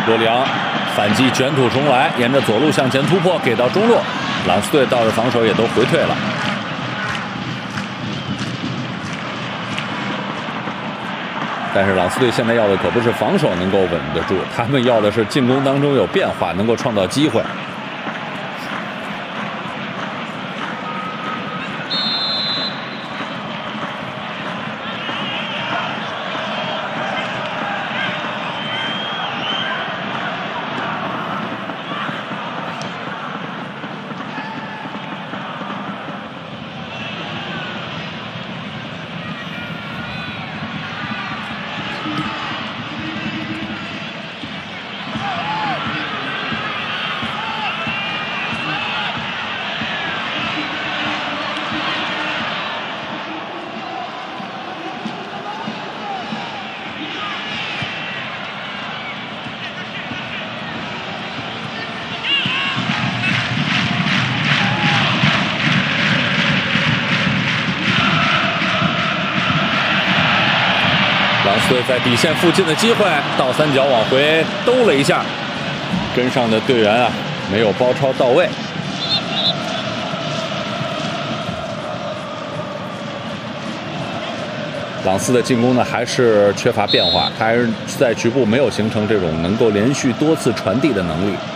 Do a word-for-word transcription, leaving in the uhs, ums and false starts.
罗里昂反击卷土重来，沿着左路向前突破，给到中路，朗斯队倒是防守也都回退了。但是朗斯队现在要的可不是防守能够稳得住，他们要的是进攻当中有变化，能够创造机会。朗斯队在底线附近的机会，倒三角往回兜了一下，跟上的队员啊没有包抄到位。朗斯的进攻呢还是缺乏变化，他还是在局部没有形成这种能够连续多次传递的能力。